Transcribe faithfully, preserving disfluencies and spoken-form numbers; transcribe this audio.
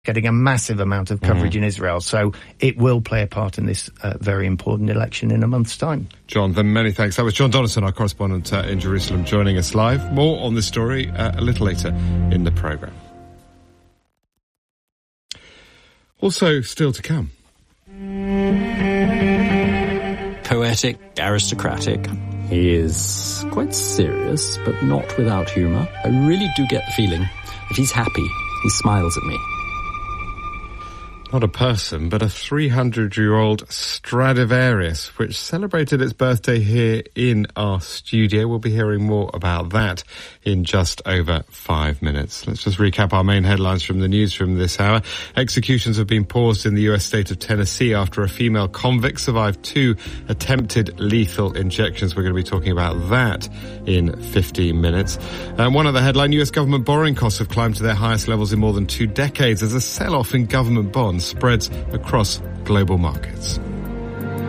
getting a massive amount of coverage mm. in Israel. So it will play a part in this uh, very important election in a month's time. John, then many thanks. That was John Donaldson, our correspondent uh, in Jerusalem, joining us live. More on this story uh, a little later in the programme. Also, still to come. Poetic, aristocratic. He is quite serious, but not without humour. I really do get the feeling that he's happy. He smiles at me. Not a person, but a three hundred year old Stradivarius, which celebrated its birthday here in our studio. We'll be hearing more about that in just over five minutes. Let's just recap our main headlines from the newsroom this hour. Executions have been paused in the U S state of Tennessee after a female convict survived two attempted lethal injections. We're going to be talking about that in fifteen minutes. And one other headline, U S government borrowing costs have climbed to their highest levels in more than two decades as a sell-off in government bonds spreads across global markets.